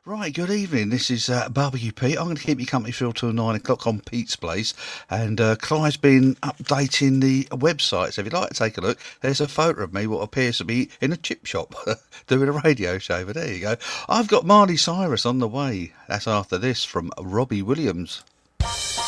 Right, good evening. This is Barbecue Pete. I'm going to keep you company through till 9 o'clock on Pete's Place. And Clive's been updating the website. So if you'd like to take a look, there's a photo of me, what appears to be in a chip shop doing a radio show. But there you go. I've got Marley Cyrus on the way. That's after this from Robbie Williams.